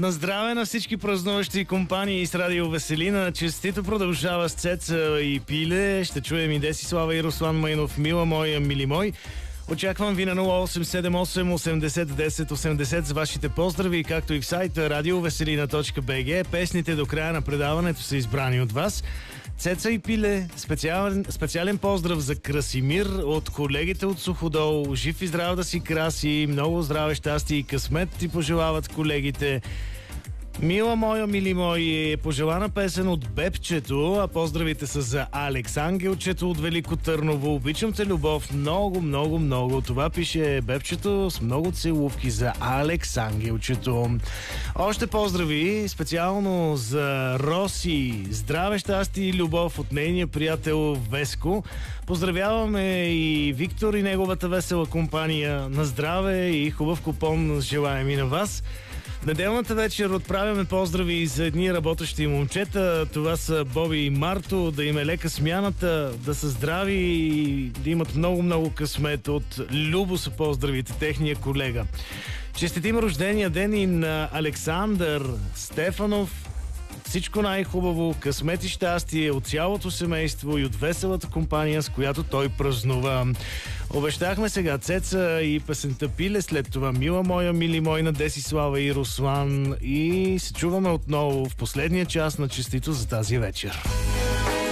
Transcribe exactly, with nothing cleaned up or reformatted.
На здраве на всички празнуващи компании с Радио Веселина. Честито продължава с Цеца и Пиле. Ще чуем и Десислава и Руслан Майнов. Мила моя, мили мой. Очаквам ви на нула осем седем осем осемдесет десет осемдесет с вашите поздрави, както и в сайта радиовеселина точка бг. Песните до края на предаването са избрани от вас. Цеца и Пиле, специален, специален поздрав за Красимир от колегите от Суходол. Жив и здрав да си, Краси, много здраве, щастие и късмет ти пожелават колегите. Мила моя, мили мои, пожелана песен от Бебчето, а поздравите са за Алекс Ангелчето от Велико Търново. Обичам те, любов, много, много, много. Това пише Бебчето с много целувки за Алекс Ангелчето. Още поздрави специално за Роси. Здраве, щастие и любов от нейния приятел Веско. Поздравяваме и Виктор и неговата весела компания. На здраве и хубав купон желаем и на вас. Неделната вечер отправяме поздрави за едни работещи момчета. Това са Боби и Марто. Да им е лека смяната, да са здрави и да имат много-много късмет. От Любо са поздравите, техния колега. Честитим рождения ден и на Александър Стефанов. Всичко най-хубаво, късмет и щастие от цялото семейство и от веселата компания, с която той празнува. Обещахме сега Цеца и песента Пиле, след това Мила моя, мили мой на Десислава и Руслан, и се чуваме отново в последния час на Честито за тази вечер.